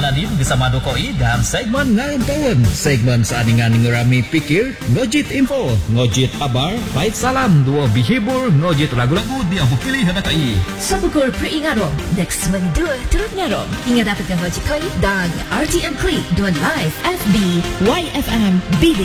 Nadine bersama Dokoi dan segmen Ngayon Tahun. Segmen saaningan ngerami pikir, ngojit info, ngojit kabar, baik salam, dua bihibur, ngojit lagu-lagu dia pilih hadakai. Sabukur peringatkan, next mendua turut ngarong. Ingat dapatkan ngojit koi dan RTM Klik, dua live FB, YFM, Bilik